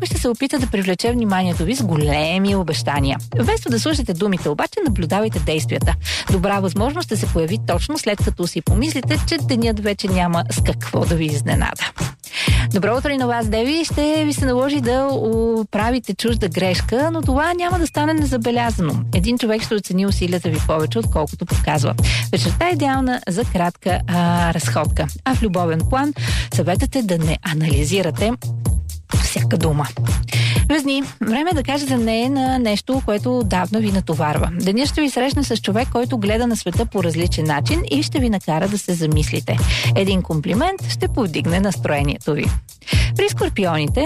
пък ще се опита да привлече вниманието ви с големи обещания. Вместо да слушате думите, обаче наблюдавайте действията. Добра възможност ще се появи точно след като си помислите, че денят вече няма с какво да ви изненада. Добро утро и на вас, Деви. Ще ви се наложи да правите чужда грешка, но това няма да стане незабелязано. Един човек ще оцени усилията ви повече, отколкото показва. Вечерта е идеална за кратка разходка. А в любовен план съветът е да не анализирате всяка дума. Везни, време е да кажете не на нещо, което отдавна ви натоварва. Денят ще ви срещне с човек, който гледа на света по различен начин и ще ви накара да се замислите. Един комплимент ще повдигне настроението ви. При скорпионите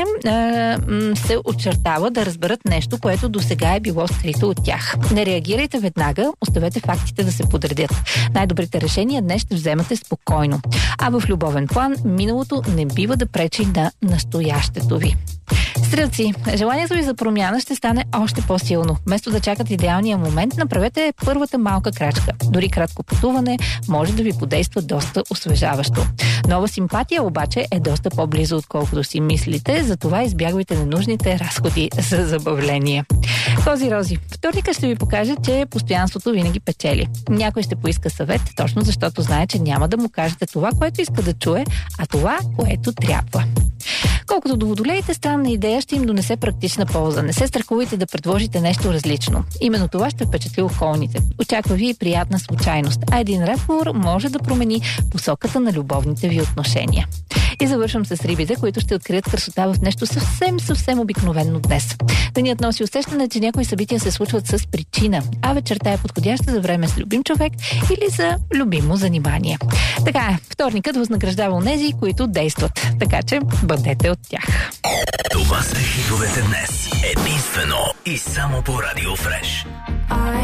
се очертава да разберат нещо, което досега е било скрито от тях. Не реагирайте веднага, оставете фактите да се подредят. Най-добрите решения днес ще вземате спокойно. А в любовен план миналото не бива да пречи на настоящето ви. Стрелци, желанието ви за промяна ще стане още по-силно. Вместо да чакате идеалния момент, направете първата малка крачка. Дори кратко пътуване може да ви подейства доста освежаващо. Нова симпатия обаче е доста по-близо, отколкото си мислите, затова избягвайте ненужните разходи за забавление. Кози-рози, вторника ще ви покаже, че постоянството винаги печели. Някой ще поиска съвет, точно защото знае, че няма да му кажете това, което иска да чуе, а това, което трябва. Колкото до водолеите, странна идея ще им донесе практична полза. Не се страхувайте да предложите нещо различно. Именно това ще впечатли околните. Очаква ви и приятна случайност, а един разговор може да промени посоката на любовните ви отношения. И завършвам с рибите, които ще открият красота в нещо съвсем обикновено днес. Денят носи усещане, че някои събития се случват с причина, а вечерта е подходяща за време с любим човек или за любимо занимание. Така е, вторникът възнаграждава онези, които действат. Така че бъдете от тях. Това са хитовете днес. Единствено и само по Радио Фреш.